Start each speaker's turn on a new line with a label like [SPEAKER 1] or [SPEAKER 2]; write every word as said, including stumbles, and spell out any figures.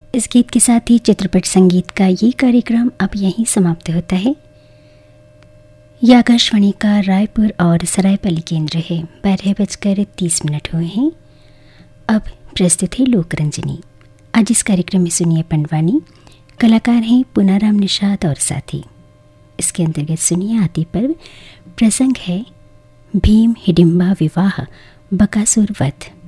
[SPEAKER 1] इस गीत के साथ ही चित्रपट संगीत का ये कार्यक्रम अब यहीं समाप्त होता है। यह आकाशवाणी का रायपुर और सरायपाली केंद्र है। बारह बजकर तीस मिनट हुए हैं। अब प्रस्तुत है लोकरंजनी। आज इस कार्यक्रम में सुनिए पंडवानी। कलाकार हैं पुनाराम निषाद और साथी। इसके अंतर्गत सुनिए आदि पर्व। प्रसंग है भीम हिडिंबा विवाह बकासुर वध।